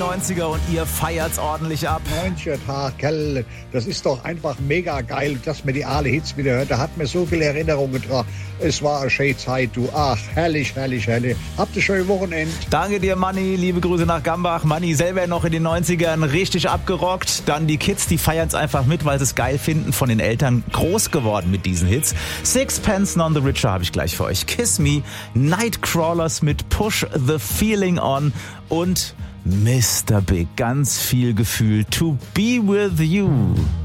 90er und ihr feiert's ordentlich ab. Mancher Tag, Kerl, das ist doch einfach mega geil, dass man die alle Hits wieder hört. Da hat mir so viele Erinnerungen dran. Es war eine schöne Zeit, du. Ach, herrlich, herrlich, herrlich. Habt ein schönes Wochenende. Danke dir, Manni. Liebe Grüße nach Gambach. Manni selber noch in den 90ern richtig abgerockt. Dann die Kids, die feiern's einfach mit, weil sie es geil finden. Von den Eltern groß geworden mit diesen Hits. Sixpence None the Richer habe ich gleich für euch. Kiss Me, Nightcrawlers mit Push the Feeling On und Mr. Big. Ganz viel Gefühl. To be with you.